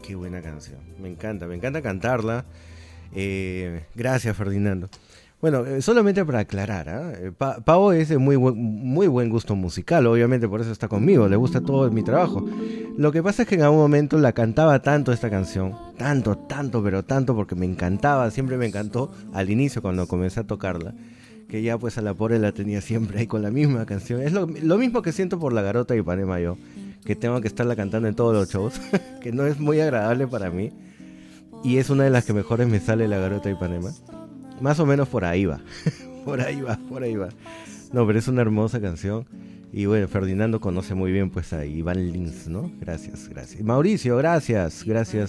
Qué buena canción. Me encanta cantarla. Gracias, Ferdinando. Bueno, solamente para aclarar, Pavo es de muy buen gusto musical, obviamente por eso está conmigo, le gusta todo mi trabajo. Lo que pasa es que en algún momento la cantaba tanto esta canción, pero tanto, porque me encantaba, siempre me encantó al inicio cuando comencé a tocarla, que ya pues a la pobre la tenía siempre ahí con la misma canción. Es lo mismo que siento por La Garota de Ipanema yo, que tengo que estarla cantando en todos los shows, que no es muy agradable para mí, y es una de las que mejores me sale La Garota de Ipanema. Más o menos por ahí va. por ahí va. No, pero es una hermosa canción. Y bueno, Ferdinando conoce muy bien pues a Iván Lins, ¿no? Gracias. Y Mauricio, gracias.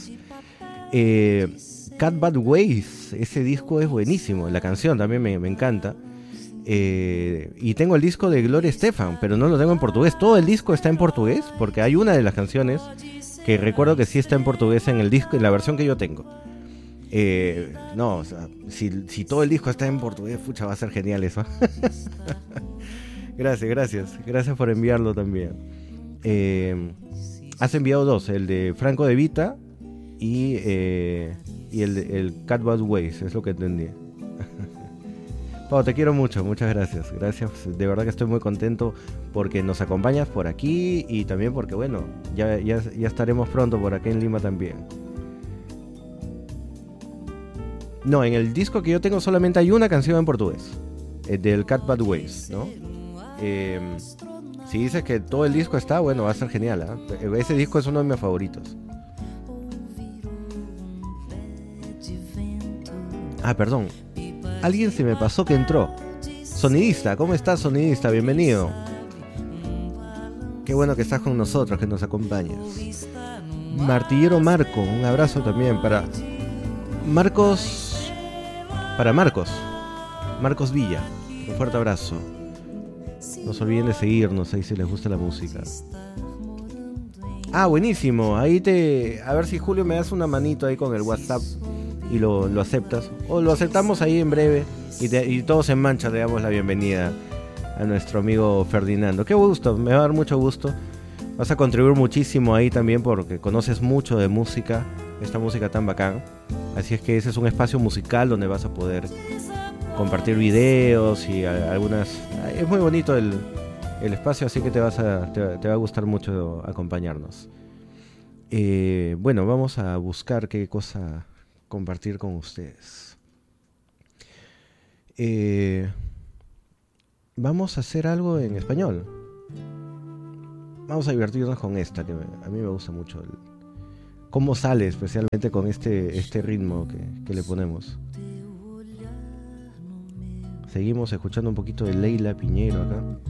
Cat Bad Ways, ese disco es buenísimo. La canción también me encanta. Y tengo el disco de Gloria Estefan, pero no lo tengo en portugués. Todo el disco está en portugués, porque hay una de las canciones que recuerdo que sí está en portugués en el disco, en la versión que yo tengo. No, o sea, si todo el disco está en portugués, pucha, va a ser genial eso. Gracias por enviarlo también. Has enviado dos, el de Franco De Vita y el Cat Bad Ways, es lo que entendí. Pau, te quiero mucho, muchas gracias. Gracias, de verdad que estoy muy contento porque nos acompañas por aquí y también porque, bueno, ya estaremos pronto por acá en Lima también. No, en el disco que yo tengo solamente hay una canción en portugués, del Cat Bad Ways, ¿no? Si dices que todo el disco está, bueno, va a ser genial, ¿eh? Ese disco es uno de mis favoritos. Perdón. Alguien se me pasó que entró. Sonidista, ¿cómo estás, sonidista? Bienvenido. Qué bueno que estás con nosotros, que nos acompañas. Martillero Marco, un abrazo también para Marcos Villa, un fuerte abrazo. No se olviden de seguirnos ahí si les gusta la música. Buenísimo, a ver si Julio me das una manito ahí con el WhatsApp y lo aceptas, o lo aceptamos ahí en breve y todos en mancha le damos la bienvenida a nuestro amigo Ferdinando. Qué gusto, me va a dar mucho gusto. Vas a contribuir muchísimo ahí también porque conoces mucho de música, esta música tan bacán. Así es que ese es un espacio musical donde vas a poder compartir videos y algunas... Es muy bonito el espacio, así que te va a gustar mucho acompañarnos. Bueno, vamos a buscar qué cosa compartir con ustedes. Vamos a hacer algo en español. Vamos a divertirnos con esta, que a mí me gusta mucho cómo sale, especialmente con este ritmo que le ponemos. Seguimos escuchando un poquito de Leila Piñeiro acá.